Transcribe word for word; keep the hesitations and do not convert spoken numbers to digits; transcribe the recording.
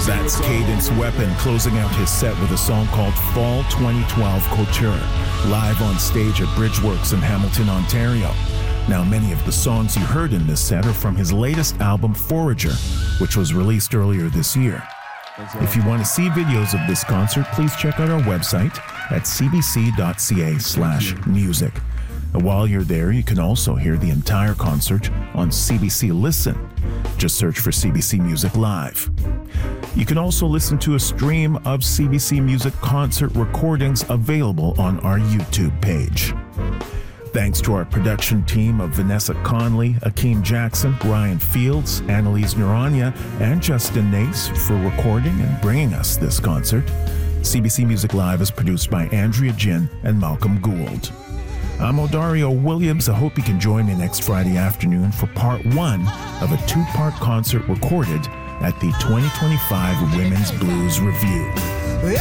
That's Cadence Weapon closing out his set with a song called Fall twenty twelve Couture, live on stage at Bridgeworks in Hamilton, Ontario. Now, many of the songs you heard in this set are from his latest album, Forager, which was released earlier this year. If you want to see videos of this concert, please check out our website at cbc.ca slash music. And while you're there, you can also hear the entire concert on C B C Listen. Just search for C B C Music Live. You can also listen to a stream of C B C Music concert recordings available on our YouTube page. Thanks to our production team of Vanessa Conley, Akeem Jackson, Ryan Fields, Annalise Nourania, and Justin Nace for recording and bringing us this concert. C B C Music Live is produced by Andrea Jin and Malcolm Gould. I'm Odario Williams. I hope you can join me next Friday afternoon for part one of a two-part concert recorded at the twenty twenty-five Women's Blues Review.